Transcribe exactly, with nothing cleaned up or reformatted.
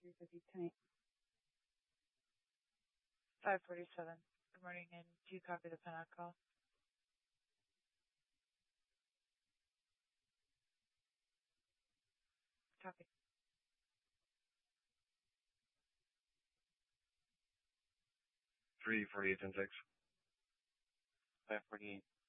three fifty tonight. five forty-seven. Good morning, and do you copy the Pennock call? Copy. three forty-eight ten six. five forty-eight.